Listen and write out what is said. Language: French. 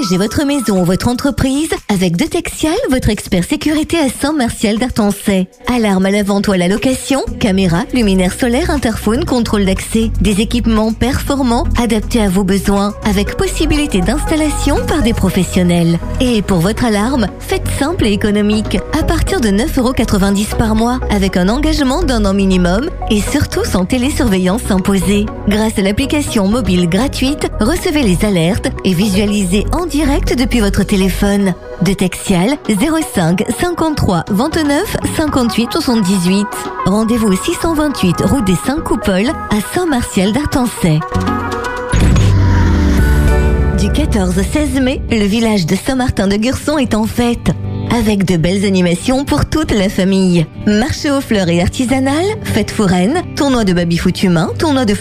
Protégez votre maison ou votre entreprise avec Detexial, votre expert sécurité à Saint-Martial d'Artancey. Alarme à la vente ou à la location, caméra, luminaire solaire, interphone, contrôle d'accès. Des équipements performants adaptés à vos besoins avec possibilité d'installation par des professionnels. Et pour votre alarme, faites simple et économique. À partir de 9,90 € par mois avec un engagement d'1 an minimum et surtout sans télésurveillance imposée. Grâce à l'application mobile gratuite, recevez les alertes et visualisez en direct depuis votre téléphone. Detexial 05 53 29 58 78. Rendez-vous au 628 route des 5 Coupoles à Saint-Martial d'Artancey. Du 14 au 16 mai, le village de Saint-Martin-de-Gurson est en fête. Avec de belles animations pour toute la famille. Marché aux fleurs et artisanal, fête foraine, tournoi de baby-foot humain, tournoi de